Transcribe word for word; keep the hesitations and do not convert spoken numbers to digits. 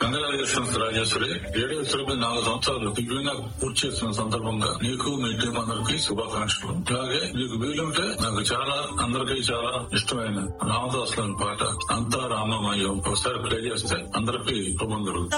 Congratulations Rajeshwari. Radio Surabhi నాలుగు సంవత్సరాలు దివ్యంగా పూర్తి చేస్తున్న సందర్భంగా నీకు మీ టీం అందరికి శుభాకాంక్షలు. అలాగే నీకు వీలుంటే నాకు చాలా అందరికీ చాలా ఇష్టమైన రామదాస్ పాట అంతా రామమయం ఒకసారి ప్లే చేస్తే అందరికీ శుభం జరుగుతుంది.